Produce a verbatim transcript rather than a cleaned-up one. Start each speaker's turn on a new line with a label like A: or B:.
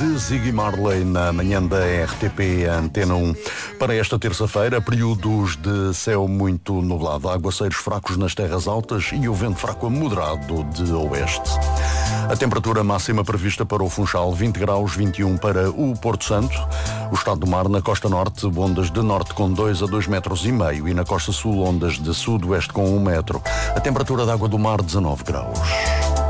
A: de Ziggy Marley na manhã da R T P Antena um. Para esta terça-feira, períodos de céu muito nublado, aguaceiros fracos nas terras altas e o vento fraco a moderado de oeste. A temperatura máxima prevista para o Funchal, vinte graus, vinte e um para o Porto Santo. O estado do mar na costa norte, ondas de norte com dois a dois metros e meio e na costa sul, ondas de sudoeste com um metro. A temperatura da água do mar, dezanove graus.